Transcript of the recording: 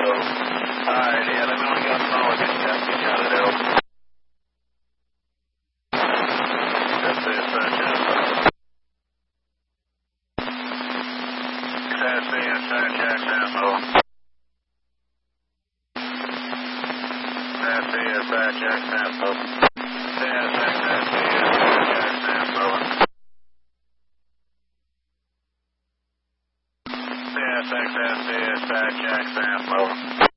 Alright, yeah, let me know when you got the phone with you. Get you out of there. That's it, Class C inside Jackson, Class C inside Jackson, Class C inside Jackson, Class C inside Jackson,